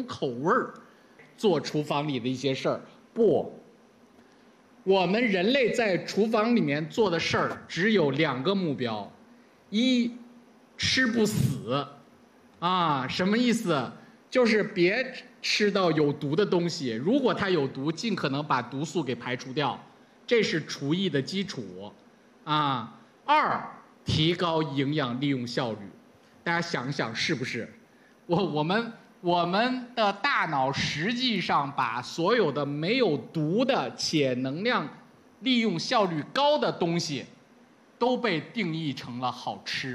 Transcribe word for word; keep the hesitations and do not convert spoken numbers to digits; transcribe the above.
口味儿，做厨房里的一些事儿。不，我们人类在厨房里面做的事儿只有两个目标：一，吃不死，啊，什么意思？就是别吃到有毒的东西，如果它有毒，尽可能把毒素给排除掉，这是厨艺的基础，啊。二，提高营养利用效率，大家想想是不是？我我们我们的大脑实际上把所有的没有毒的且能量利用效率高的东西，都被定义成了好吃。